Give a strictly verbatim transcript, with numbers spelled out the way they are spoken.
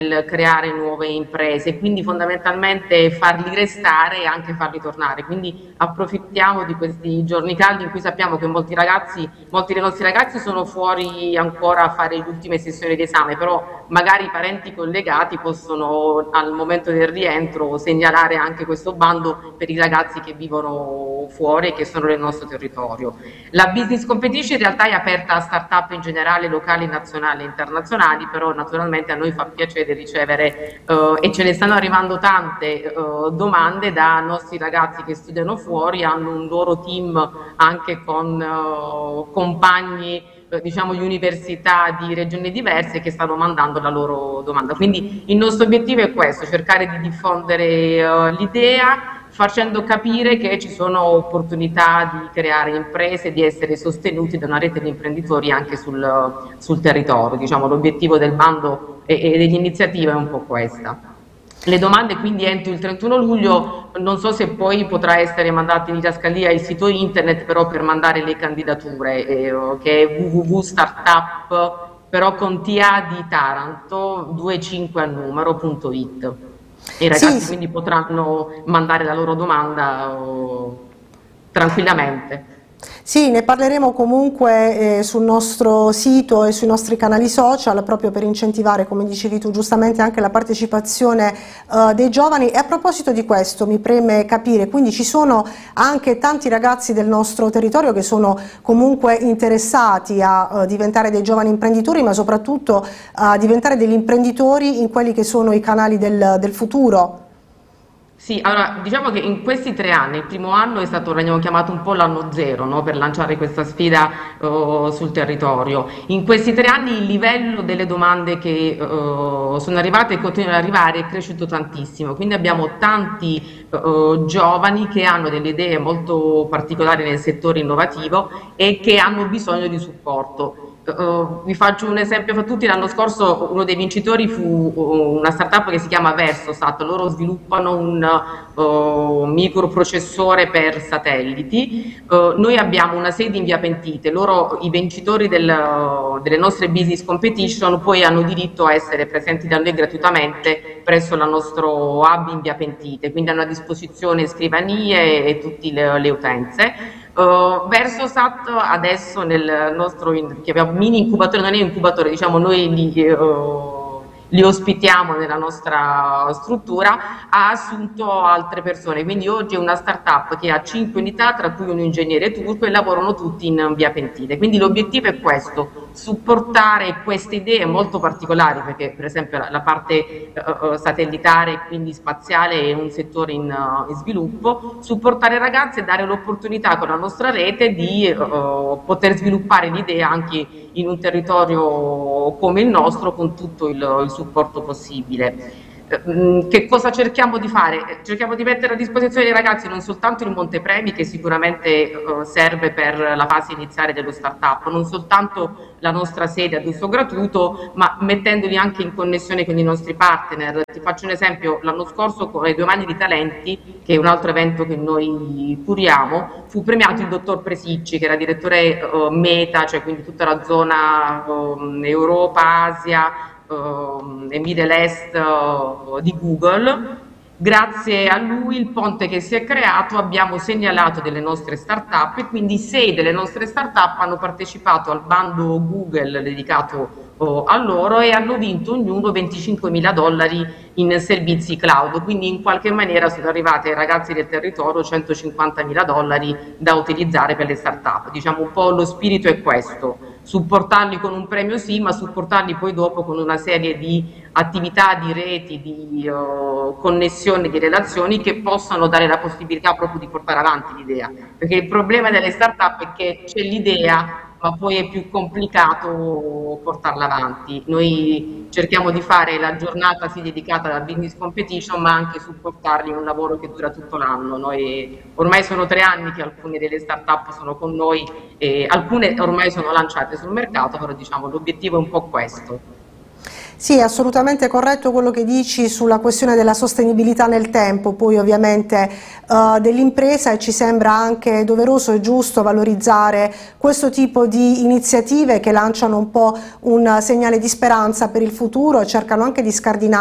nel creare nuove imprese, quindi fondamentalmente farli restare e anche farli tornare. Quindi approfittiamo di questi giorni caldi in cui sappiamo che molti ragazzi, molti dei nostri ragazzi sono fuori ancora a fare le ultime sessioni di esame, però magari i parenti collegati possono al momento del rientro segnalare anche questo bando per i ragazzi che vivono fuori e che sono nel nostro territorio. La Business Competition in realtà è aperta a start-up in generale, locali, nazionali e internazionali, però naturalmente a noi fa piacere ricevere eh, e ce ne stanno arrivando tante eh, domande da nostri ragazzi che studiano fuori, hanno un loro team anche con eh, compagni eh, diciamo di università di regioni diverse che stanno mandando la loro domanda. Quindi il nostro obiettivo è questo, cercare di diffondere eh, l'idea facendo capire che ci sono opportunità di creare imprese, di essere sostenuti da una rete di imprenditori anche sul, sul territorio. Diciamo, l'obiettivo del bando e, e dell'iniziativa è un po' questa. Le domande quindi entro il trentuno luglio, non so se poi potrà essere mandata in didascalia il sito internet, però per mandare le candidature, eh, che è w w w punto startup, però con T A di Taranto, venticinque a numero punto it. E i ragazzi Sì, quindi potranno mandare la loro domanda oh, tranquillamente. sì, ne parleremo comunque eh, sul nostro sito e sui nostri canali social proprio per incentivare, come dicevi tu giustamente, anche la partecipazione eh, dei giovani. E a proposito di questo mi preme capire, quindi ci sono anche tanti ragazzi del nostro territorio che sono comunque interessati a eh, diventare dei giovani imprenditori, ma soprattutto a diventare degli imprenditori in quelli che sono i canali del, del futuro. Sì, allora diciamo che in questi tre anni, il primo anno è stato, l'abbiamo chiamato un po' l'anno zero, no? Per lanciare questa sfida uh, sul territorio. In questi tre anni il livello delle domande che uh, sono arrivate e continuano ad arrivare è cresciuto tantissimo, quindi abbiamo tanti uh, giovani che hanno delle idee molto particolari nel settore innovativo e che hanno bisogno di supporto. Uh, vi faccio un esempio per tutti: l'anno scorso uno dei vincitori fu uh, una startup che si chiama Versosat. Loro sviluppano un uh, microprocessore per satelliti. Uh, noi abbiamo una sede in via Pentite, loro, i vincitori del, delle nostre business competition, poi hanno diritto a essere presenti da noi gratuitamente presso il nostro hub in via Pentite, quindi hanno a disposizione scrivanie e tutte le, le utenze. Uh, Versosat adesso nel nostro in, che abbiamo mini incubatore, non è un incubatore, diciamo noi li, uh, li ospitiamo nella nostra struttura, ha assunto altre persone, quindi oggi è una startup che ha cinque unità, tra cui un ingegnere turco, e lavorano tutti in via Pentite. Quindi l'obiettivo è questo, supportare queste idee molto particolari, perché per esempio la, la parte uh, satellitare, quindi spaziale, è un settore in, uh, in sviluppo, supportare i ragazzi e dare l'opportunità con la nostra rete di uh, poter sviluppare l'idea anche in un territorio come il nostro con tutto il, il supporto possibile. Che cosa cerchiamo di fare? Cerchiamo di mettere a disposizione dei ragazzi non soltanto il montepremi, che sicuramente uh, serve per la fase iniziale dello startup, non soltanto la nostra sede ad uso gratuito, ma mettendoli anche in connessione con i nostri partner. Ti faccio un esempio: l'anno scorso con le Due Mani di Talenti, che è un altro evento che noi curiamo, fu premiato il dottor Presicci, che era direttore uh, Meta, cioè quindi tutta la zona uh, Europa, Asia Uh, e Middle East uh, di Google. Grazie a lui, il ponte che si è creato, abbiamo segnalato delle nostre start-up e quindi sei delle nostre start-up hanno partecipato al bando Google dedicato uh, a loro e hanno vinto ognuno venticinquemila dollari in servizi cloud, quindi in qualche maniera sono arrivate ai ragazzi del territorio centocinquantamila dollari da utilizzare per le start-up. Diciamo un po' lo spirito è questo: supportarli con un premio sì, ma supportarli poi dopo con una serie di attività, di reti, di uh, connessioni, di relazioni che possano dare la possibilità proprio di portare avanti l'idea, perché il problema delle start-up è che c'è l'idea ma poi è più complicato portarla avanti. Noi cerchiamo di fare la giornata sì dedicata alla business competition, ma anche supportarli in un lavoro che dura tutto l'anno. Noi ormai sono tre anni che alcune delle start-up sono con noi e alcune ormai sono lanciate sul mercato, però diciamo l'obiettivo è un po' questo. Sì, è assolutamente corretto quello che dici sulla questione della sostenibilità nel tempo, poi ovviamente uh, dell'impresa, e ci sembra anche doveroso e giusto valorizzare questo tipo di iniziative che lanciano un po' un segnale di speranza per il futuro e cercano anche di scardinare